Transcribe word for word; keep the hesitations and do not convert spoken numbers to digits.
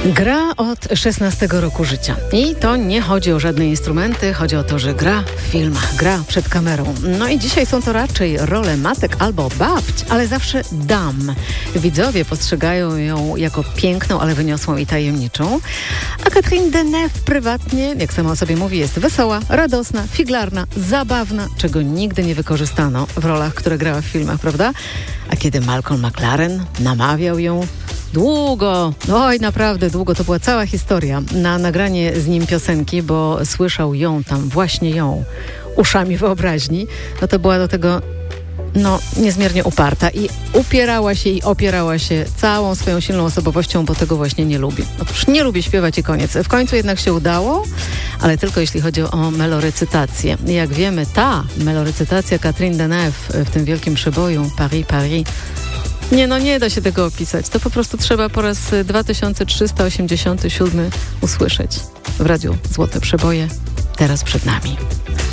Gra od szesnastego roku życia. I to nie chodzi o żadne instrumenty, chodzi o to, że gra w filmach, gra przed kamerą. No i dzisiaj są to raczej role matek albo babć, ale zawsze dam. Widzowie postrzegają ją jako piękną, ale wyniosłą i tajemniczą. A Catherine Deneuve prywatnie, jak sama o sobie mówi, jest wesoła, radosna, figlarna, zabawna, czego nigdy nie wykorzystano w rolach, które grała w filmach, prawda? A kiedy Malcolm McLaren namawiał ją długo, oj naprawdę długo, to była cała historia na nagranie z nim piosenki, bo słyszał ją tam, właśnie ją, uszami wyobraźni, no to była do tego no niezmiernie uparta i upierała się i opierała się całą swoją silną osobowością, bo tego właśnie nie lubi. Otóż nie lubię śpiewać i koniec. W końcu jednak się udało, ale tylko jeśli chodzi o melorecytację. Jak wiemy, ta melorecytacja Catherine Deneuve w tym wielkim przeboju Paris, Paris, nie, no nie da się tego opisać. To po prostu trzeba po raz dwa tysiące trzysta osiemdziesiąty siódmy usłyszeć w radiu Złote Przeboje. Teraz przed nami.